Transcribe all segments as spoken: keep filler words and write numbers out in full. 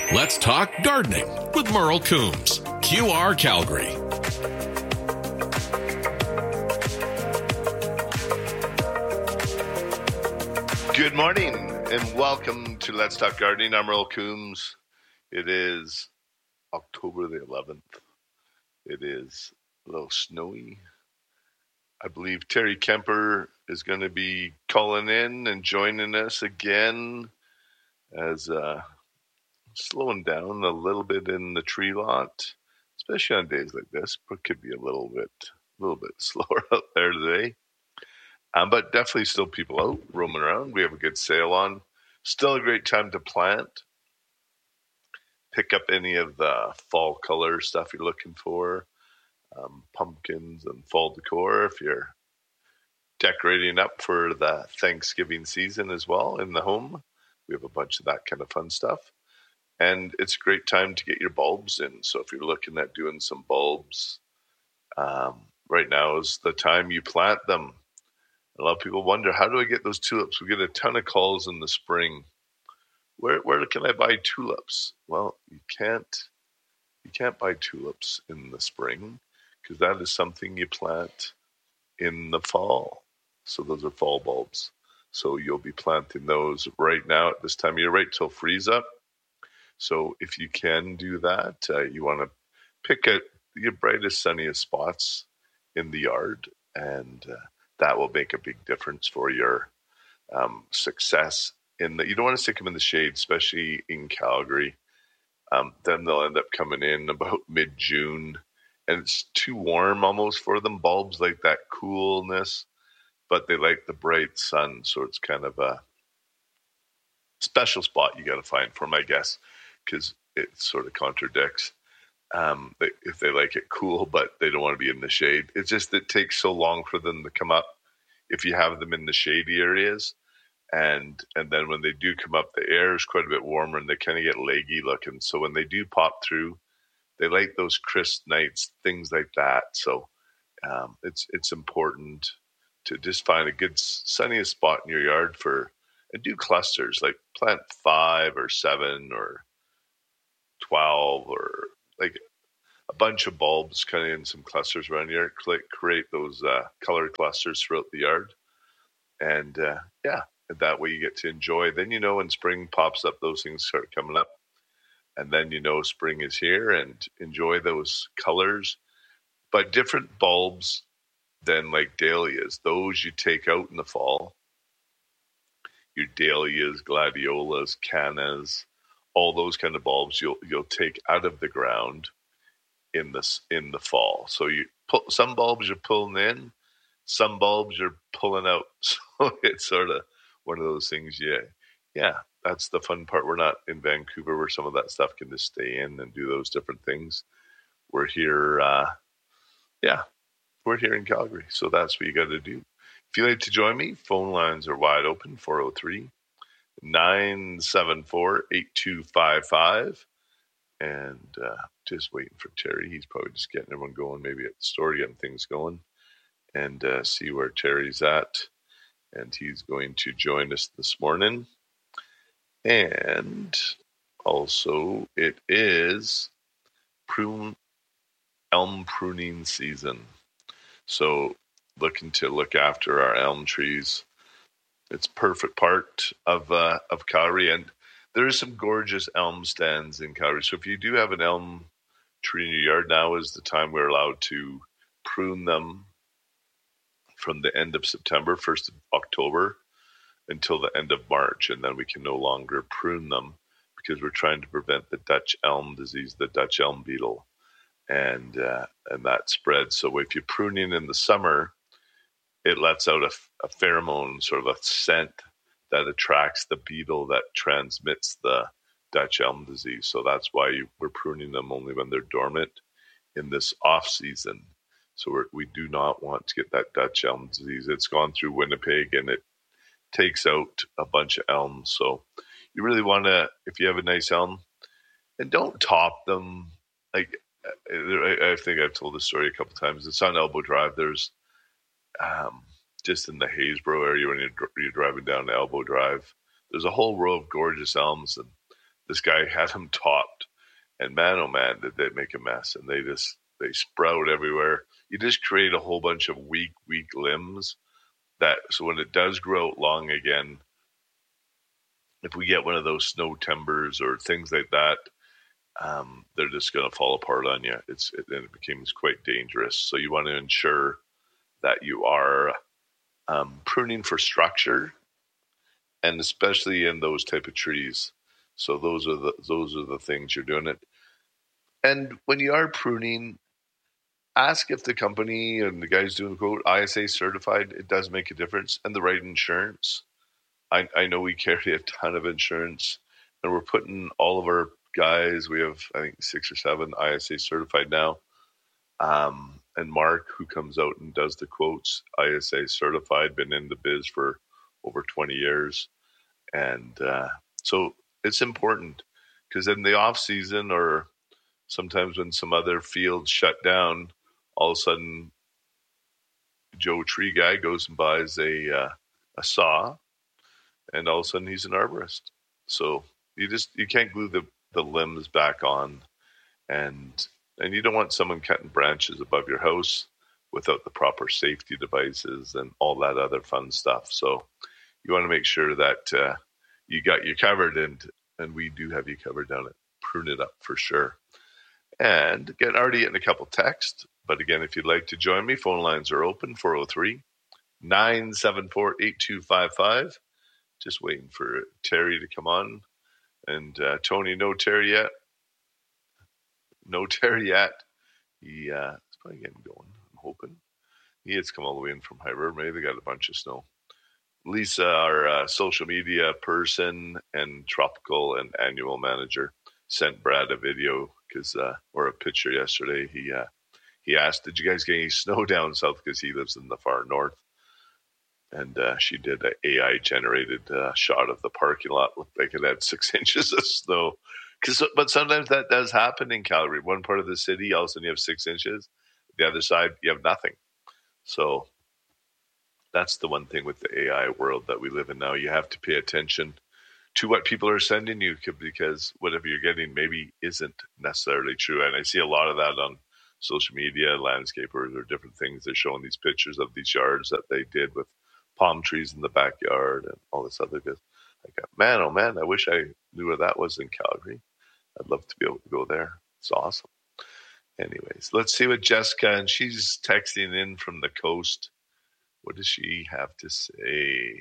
Let's talk gardening with Merle Coombs, Q R Calgary. Good morning and welcome to Let's Talk Gardening. I'm Merle Coombs. It is October the eleventh. It is a little snowy. I believe Terry Kemper is going to be calling in and joining us again as uh, slowing down a little bit in the tree lot, especially on days like this. It could be a little bit, a little bit slower out there today. Um, but definitely still people out roaming around. We have a good sale on. Still a great time to plant. Pick up any of the fall color stuff you're looking for. Um, pumpkins and fall decor if you're decorating up for the Thanksgiving season as well in the home. We have a bunch of that kind of fun stuff. And it's a great time to get your bulbs in. So if you're looking at doing some bulbs, um, right now is the time you plant them. A lot of people wonder, how do I get those tulips? We get a ton of calls in the spring. Where where can I buy tulips? Well, you can't you can't buy tulips in the spring because that is something you plant in the fall. So those are fall bulbs. So you'll be planting those right now at this time of year, right till freeze up. So if you can do that, uh, you want to pick out your brightest, sunniest spots in the yard, and uh, that will make a big difference for your um, success. In the, you don't want to stick them in the shade, especially in Calgary. Um, then they'll end up coming in about mid-June, and it's too warm almost for them. Bulbs like that coolness, but they like the bright sun, so it's kind of a special spot you got to find for them, I guess, because it sort of contradicts. Um, they, if they like it cool, but they don't want to be in the shade. It's just it takes so long for them to come up if you have them in the shady areas. And and then when they do come up, the air is quite a bit warmer and they kind of get leggy looking. So when they do pop through, they like those crisp nights, things like that. So um, it's it's important to just find a good sunniest spot in your yard for, and do clusters, like plant five or seven or twelve or like a bunch of bulbs kind of in some clusters around here, create those uh, color clusters throughout the yard. And uh, yeah, and that way you get to enjoy. Then, you know, when spring pops up, those things start coming up. And then, you know, spring is here and enjoy those colors. But different bulbs than like dahlias, those you take out in the fall. Your dahlias, gladiolas, cannas, all those kind of bulbs you'll you'll take out of the ground in the in the fall. So you pull, some bulbs you're pulling in, some bulbs you're pulling out. So it's sort of one of those things. Yeah, yeah, that's the fun part. We're not in Vancouver where some of that stuff can just stay in and do those different things. We're here, uh, yeah, we're here in Calgary. So that's what you got to do. If you'd like to join me, phone lines are wide open, four oh three, nine seven four, eight two five five. And uh, just waiting for Terry. He's probably just getting everyone going, maybe at the store, getting things going, and uh, see where Terry's at. And he's going to join us this morning. And also, it is prune elm pruning season. So looking to look after our elm trees. It's perfect part of uh, of Calgary, and there are some gorgeous elm stands in Calgary. So if you do have an elm tree in your yard, now is the time we're allowed to prune them from the end of September, first of October, until the end of March. And then we can no longer prune them because we're trying to prevent the Dutch elm disease, the Dutch elm beetle, and uh, and that spreads. So if you're pruning in the summer, it lets out a, a pheromone, sort of a scent that attracts the beetle that transmits the Dutch elm disease. So that's why you, we're pruning them only when they're dormant in this off season. So we're, we do not want to get that Dutch elm disease. It's gone through Winnipeg and it takes out a bunch of elms. So you really want to, if you have a nice elm, and don't top them. Like I, I think I've told this story a couple of times. It's on Elbow Drive. There's um, just in the Haysboro area when you're, you're driving down Elbow Drive, there's a whole row of gorgeous elms, and this guy had them topped, and man, oh man, did they make a mess, and they just, they sprout everywhere. You just create a whole bunch of weak, weak limbs that, so when it does grow out long again, if we get one of those snow timbers or things like that, um, they're just going to fall apart on you. It's it, and it becomes quite dangerous. So you want to ensure that you are um, pruning for structure, and especially in those type of trees. So those are the those are the things you're doing it. And when you are pruning, ask if the company and the guys doing the quote I S A certified. It does make a difference, and the right insurance. I, I know we carry a ton of insurance, and we're putting all of our guys, we have, I think, six or seven I S A certified now. Um, and Mark, who comes out and does the quotes, I S A certified, been in the biz for over twenty years. And uh, so it's important, because in the off season, or sometimes when some other fields shut down, all of a sudden Joe Tree Guy goes and buys a, uh, a saw, and all of a sudden he's an arborist. So you just, you can't glue the, the limbs back on, and and you don't want someone cutting branches above your house without the proper safety devices and all that other fun stuff. So you want to make sure that uh, you got you covered, and and we do have you covered down at Prune It Up for sure. And get already getting a couple texts, but again, if you'd like to join me, phone lines are open, four oh three, nine seven four, eight two five five. Just waiting for Terry to come on. And uh, Tony, no Terry yet. No Terry yet. He uh, is probably getting going, I'm hoping. He has come all the way in from High River. Maybe they got a bunch of snow. Lisa, our uh, social media person and tropical and annual manager, sent Brad a video because uh, or a picture yesterday. He uh, he asked, "Did you guys get any snow down south?" Because he lives in the far north. And uh, she did an A I generated uh, shot of the parking lot. Looked like it had six inches of snow. Cause, but sometimes that does happen in Calgary. One part of the city, all of a sudden you have six inches. The other side, you have nothing. So that's the one thing with the A I world that we live in now. You have to pay attention to what people are sending you, because whatever you're getting maybe isn't necessarily true. And I see a lot of that on social media, landscapers or different things. They're showing these pictures of these yards that they did with palm trees in the backyard and all this other good. Like, man, oh man, I wish I knew where that was in Calgary. I'd love to be able to go there. It's awesome. Anyways, let's see what Jessica, and she's texting in from the coast. What does she have to say?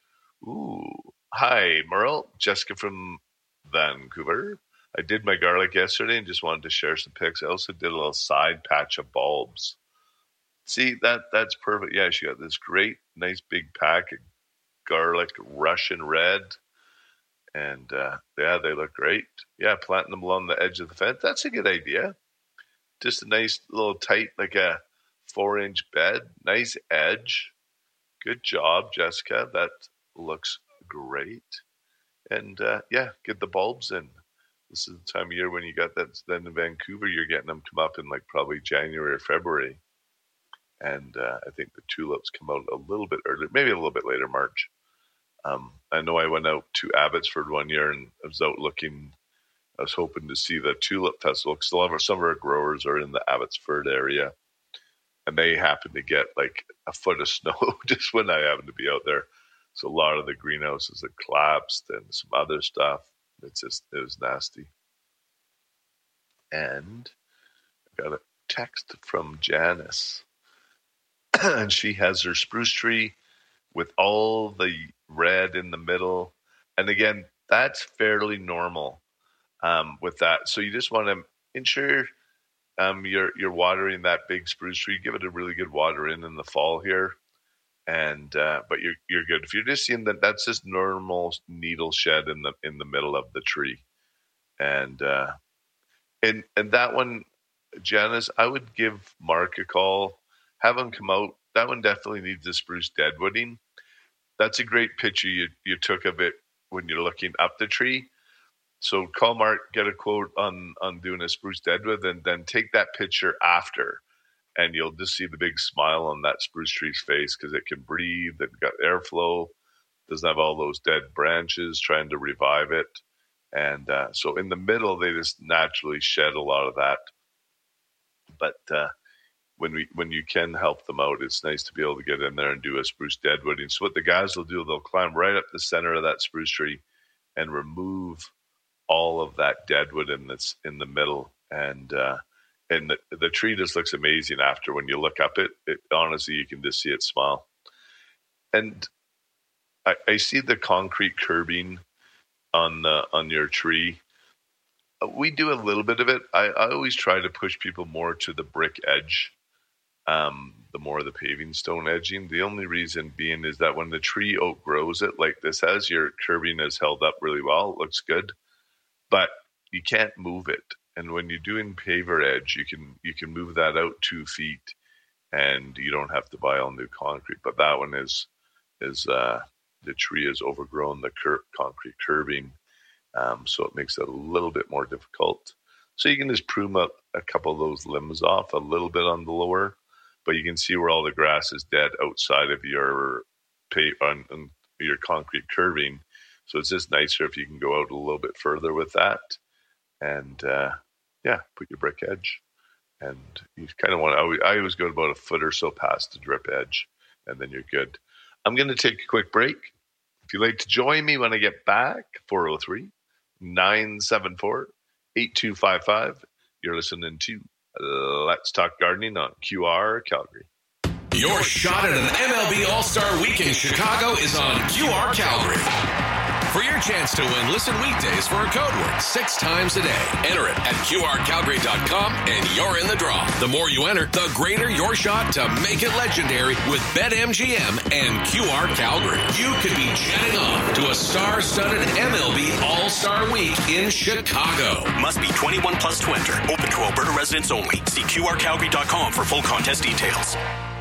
Ooh, hi, Merle. Jessica from Vancouver. I did my garlic yesterday and just wanted to share some pics. I also did a little side patch of bulbs. See, that that's perfect. Yeah, she got this great, nice big pack of garlic, Russian red. And, uh, yeah, they look great. Yeah, planting them along the edge of the fence. That's a good idea. Just a nice little tight, like a four-inch bed. Nice edge. Good job, Jessica. That looks great. And, uh, yeah, get the bulbs in. This is the time of year when you got that. Then in Vancouver, you're getting them come up in, like, probably January or February. And uh, I think the tulips come out a little bit earlier, maybe a little bit later, March. Um, I know I went out to Abbotsford one year and I was out looking. I was hoping to see the tulip festival because some of our, some of our growers are in the Abbotsford area, and they happened to get like a foot of snow just when I happened to be out there. So a lot of the greenhouses had collapsed and some other stuff. It's just, it was nasty. And I got a text from Janice. And she has her spruce tree with all the red in the middle. And again, that's fairly normal um, with that. So you just want to ensure um, you're, you're watering that big spruce tree. Give it a really good water in in the fall here. And uh, but you're you're good. If you're just seeing that, that's just normal needle shed in the in the middle of the tree. And uh, and and that one, Janice, I would give Mark a call. Have him come out. That one definitely needs a spruce deadwooding. That's a great picture you, you took of it when you're looking up the tree. So call Mark, get a quote on, on doing a spruce deadwood, and then take that picture after. And you'll just see the big smile on that spruce tree's face because it can breathe. It's got airflow. Doesn't have all those dead branches trying to revive it. And uh, so in the middle, they just naturally shed a lot of that. But uh, when we when you can help them out, it's nice to be able to get in there and do a spruce deadwooding. So what the guys will do, they'll climb right up the center of that spruce tree and remove all of that deadwood in this in the middle. And uh, and the, the tree just looks amazing after. When you look up it, it honestly, you can just see it smile. And I, I see the concrete curbing on the on your tree. We do a little bit of it. I, I always try to push people more to the brick edge, um, the more the paving stone edging. The only reason being is that when the tree outgrows it like this has, your curbing is held up really well. It looks good, but you can't move it. And when you're doing paver edge, you can you can move that out two feet, and you don't have to buy all new concrete. But that one is is uh, the tree has overgrown the cur- concrete curbing. Um, so it makes it a little bit more difficult. So you can just prune up a couple of those limbs off a little bit on the lower, but you can see where all the grass is dead outside of your pay on, on your concrete curbing. So it's just nicer if you can go out a little bit further with that, and uh, yeah, put your brick edge. And you kind of want to. I always, I always go about a foot or so past the drip edge, and then you're good. I'm going to take a quick break. If you'd like to join me when I get back, four oh three, nine seven four, eight two five five. You're listening to Let's Talk Gardening on Q R Calgary. Your shot at an M L B All-Star Week in Chicago is on Q R Calgary. For your chance to win, listen weekdays for a code word six times a day. Enter it at Q R Calgary dot com and you're in the draw. The more you enter, the greater your shot to make it legendary with BetMGM and Q R Calgary. You could be jetting off to a star-studded M L B All-Star Week in Chicago. Must be twenty-one plus to enter. Open to Alberta residents only. See Q R Calgary dot com for full contest details.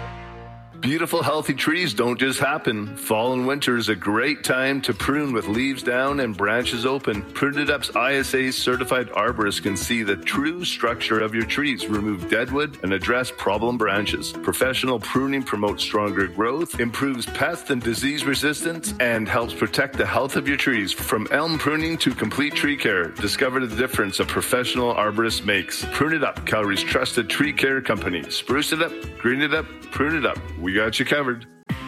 Beautiful, healthy trees don't just happen. Fall and winter is a great time to prune with leaves down and branches open. Prune It Up's I S A certified arborists can see the true structure of your trees, remove deadwood, and address problem branches. Professional pruning promotes stronger growth, improves pest and disease resistance, and helps protect the health of your trees. From elm pruning to complete tree care, discover the difference a professional arborist makes. Prune It Up, Calgary's trusted tree care company. Spruce it up, green it up, prune it up. We got you covered.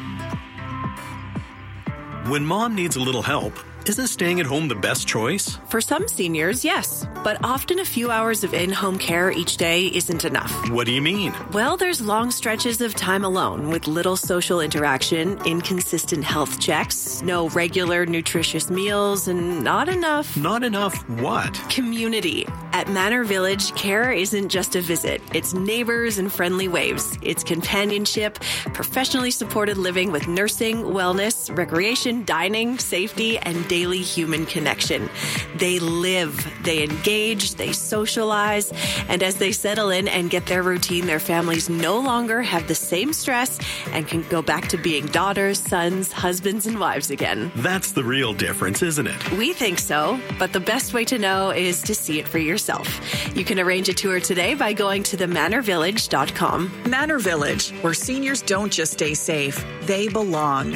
When mom needs a little help, isn't staying at home the best choice? For some seniors, yes. But often a few hours of in-home care each day isn't enough. What do you mean? Well, there's long stretches of time alone with little social interaction, inconsistent health checks, no regular nutritious meals, and not enough... Not enough what? Community. At Manor Village, care isn't just a visit. It's neighbors and friendly waves. It's companionship, professionally supported living with nursing, wellness, recreation, dining, safety, and daily human connection. They live, they engage, they socialize, and as they settle in and get their routine, their families no longer have the same stress and can go back to being daughters, sons, husbands, and wives again. That's the real difference, isn't it? We think so, but the best way to know is to see it for yourself. You can arrange a tour today by going to the manor village dot com. Manor Village, where seniors don't just stay safe, they belong.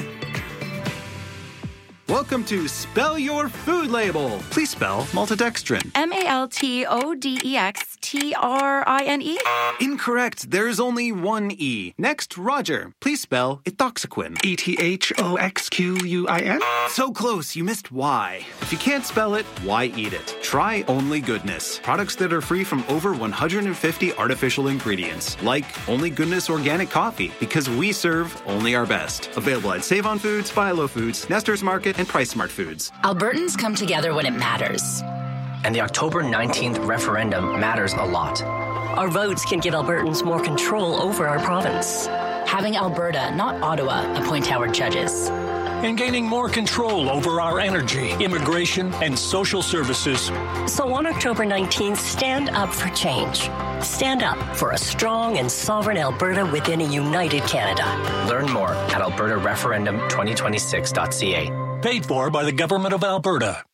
Welcome to Spell Your Food Label. Please spell maltodextrin. M A L T O D E X T R I N E? Incorrect. There's only one E. Next, Roger. Please spell ethoxyquin. E T H O X Q U I N? So close, you missed Y. If you can't spell it, why eat it? Try Only Goodness. Products that are free from over one hundred fifty artificial ingredients. Like Only Goodness Organic Coffee, because we serve only our best. Available at Save On Foods, Philo Foods, Nestor's Market, and Price Smart Foods. Albertans come together when it matters. And the October nineteenth referendum matters a lot. Our votes can give Albertans more control over our province. Having Alberta, not Ottawa, appoint our judges. And gaining more control over our energy, immigration, and social services. So on October nineteenth, stand up for change. Stand up for a strong and sovereign Alberta within a united Canada. Learn more at alberta referendum twenty twenty-six dot c a. Paid for by the Government of Alberta.